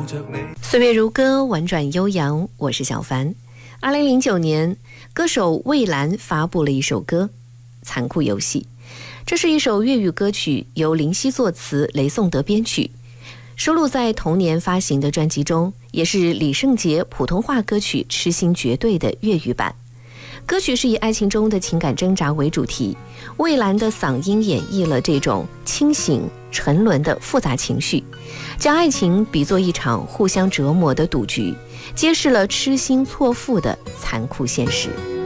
岁月如歌，婉转悠扬，我是小凡。2009年，歌手蔚蓝发布了一首歌《残酷游戏》，这是一首粤语歌曲，由林夕作词，雷颂德编曲，收录在同年发行的专辑中，也是李圣杰普通话歌曲《痴心绝对》的粤语版。歌曲是以爱情中的情感挣扎为主题，蔚蓝的嗓音演绎了这种清醒沉沦的复杂情绪，将爱情比作一场互相折磨的赌局，揭示了痴心错付的残酷现实。